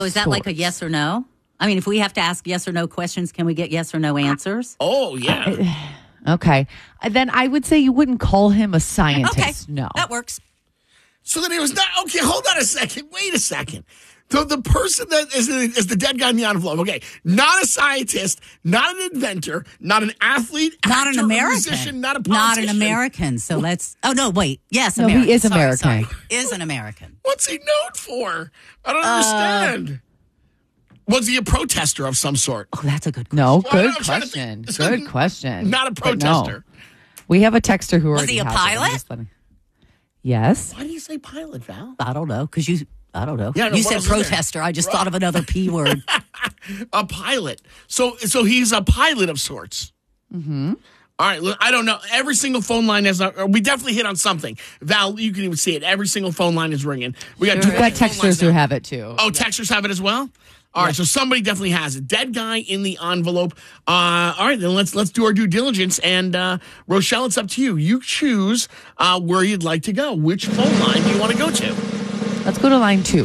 is that like a yes or no? I mean, if we have to ask yes or no questions, can we get yes or no answers? Oh, yeah. Okay. Then I would say you wouldn't call him a scientist. Okay. No. That works. So then it was not, okay, hold on a second. Wait a second. So the person that is the dead guy in the envelope, okay, not a scientist, not an inventor, not an athlete, Not actor, an American. musician, not a Not politician. an American. So let's, oh, no, wait. Yes, No, American. he is Sorry, American. sorry. Is an American. What's he known for? I don't understand. Was he a protester of some sort? Oh, that's a good question. No, Well, good I'm trying to question. think. Good question. Not a But no. protester. We have a texter who Was already he a has it. I'm pilot? just letting- Yes. Why do you say pilot, Val? I don't know, because I don't know. Yeah, no, you what said else is there? protester. I just thought of another P word. A pilot. So he's a pilot of sorts. Mm-hmm. All right, look, I don't know. Every single phone line has. We definitely hit on something. Val, you can even see it. Every single phone line is ringing. We got We've got texters who have it too. Oh, texters have it as well? All right, so somebody definitely has it. Dead guy in the envelope. All right, then let's do our due diligence. And Rochelle, it's up to you. You choose where you'd like to go. Which phone line do you want to go to? Let's go to line 2.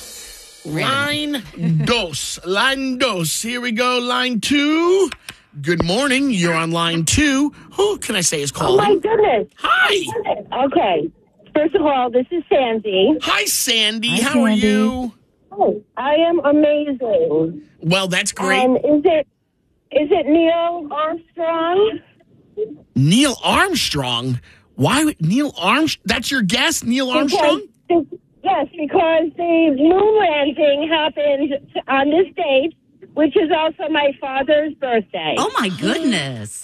Line dos. Line dos. Here we go. Line 2. Good morning. You're on line 2. Who can I say is Oh, calling? my goodness. Hi. Okay. First of all, this is Sandy. Hi, Sandy. Hi, How are Sandy. you? Oh, I am amazing. Well, that's great. And is it Neil Armstrong? Neil Armstrong? Why would Neil Armstrong? That's your guess, Neil Armstrong? Yes, because the moon landing happened on this date, which is also my father's birthday. Oh, my goodness.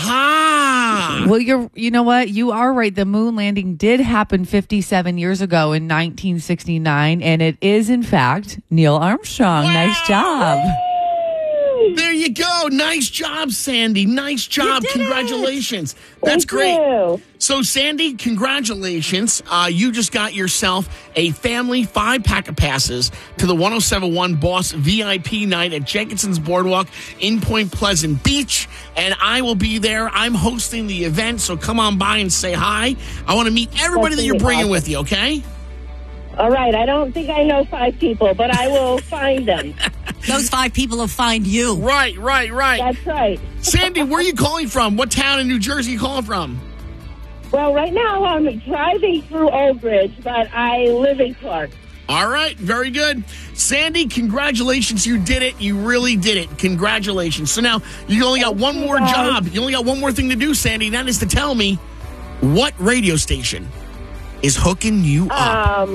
Aha! Well, you know what? You are right. The moon landing did happen 57 years ago in 1969, and it is, in fact, Neil Armstrong. Wow. Nice job. There you go. Nice job, Sandy. Nice job. did Congratulations. That's Thank great. you. So, Sandy, congratulations. You just got yourself a family 5-pack of passes to the 1071 Boss VIP night at Jenkinson's Boardwalk in Point Pleasant Beach. And I will be there. I'm hosting the event, so come on by and say hi. I want to meet everybody that you're bringing with you, okay? All right. I don't think I know 5 people, but I will find them. Those 5 people will find you. Right. That's right. Sandy, where are you calling from? What town in New Jersey are you calling from? Well, right now I'm driving through Old Bridge, but I live in Clark. All right, very good. Sandy, congratulations. You did it. You really did it. Congratulations. So now you only got one more job. You only got one more thing to do, Sandy. That is to tell me what radio station is hooking you up.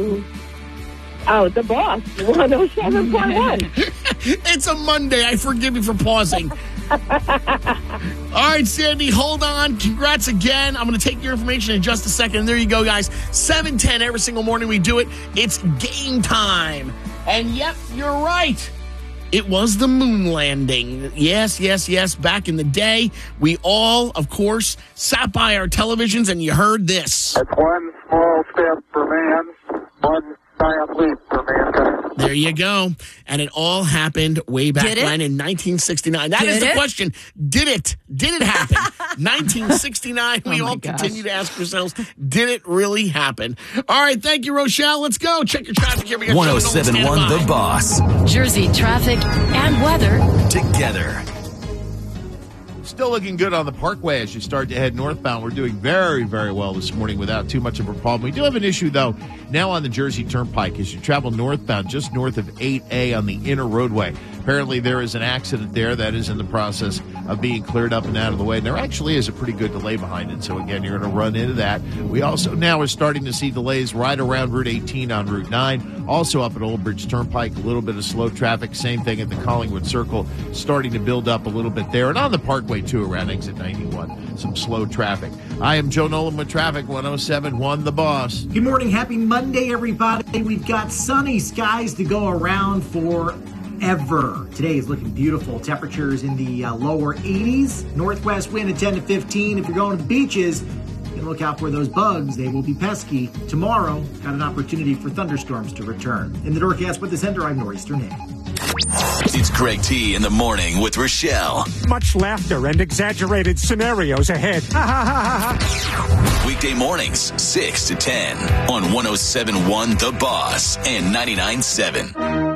The Boss, 107.1. It's a Monday. I forgive you for pausing. All right, Sandy, hold on. Congrats again. I'm going to take your information in just a second. And there you go, guys. 7:10 every single morning we do it. It's game time. And yep, you're right. It was the moon landing. Yes. Back in the day, we all, of course, sat by our televisions and you heard this. It's one small step for man, one giant leap for mankind. There you go. And it all happened way back Did it? when in 1969. That is Did the it? question. Did it? Did it happen? 1969. We Oh, my all gosh. continue to ask ourselves, did it really happen? All right. Thank you, Rochelle. Let's go. Check your traffic here. We got Joe Nolan standing 1071 by. The Boss. Jersey traffic and weather. Together. Still looking good on the Parkway as you start to head northbound. We're doing very, very well this morning without too much of a problem. We do have an issue, though, now on the Jersey Turnpike as you travel northbound just north of 8A on the inner roadway. Apparently there is an accident there that is in the process of being cleared up and out of the way. And there actually is a pretty good delay behind it. So, again, you're going to run into that. We also now are starting to see delays right around Route 18 on Route 9. Also up at Old Bridge Turnpike, a little bit of slow traffic. Same thing at the Collingwood Circle, starting to build up a little bit there. And on the Parkway, too, around exit 91, some slow traffic. I am Joe Nolan with Traffic, 107.1 The Boss. Good morning. Happy Monday, everybody. We've got sunny skies to go around forever. Today is looking beautiful. Temperatures in the lower 80s. Northwest wind at 10 to 15. If you're going to the beaches, you can look out for those bugs. They will be pesky. Tomorrow, got an opportunity for thunderstorms to return. In the Northcast Weather Center, I'm Nor'easter Nick. It's Greg T in the morning with Rochelle. Much laughter and exaggerated scenarios ahead. Weekday mornings, 6 to 10 on 107.1 The Boss and 99.7.